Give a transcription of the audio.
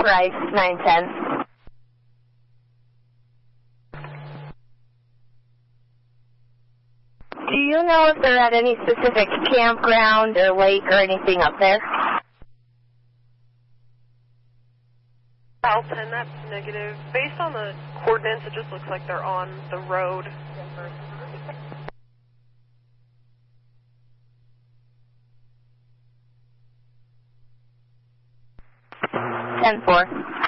Rice, 910. Do you know if they're at any specific campground or lake or anything up there? South 10, that's negative. Based on the coordinates, it just looks like they're on the road. 10-4.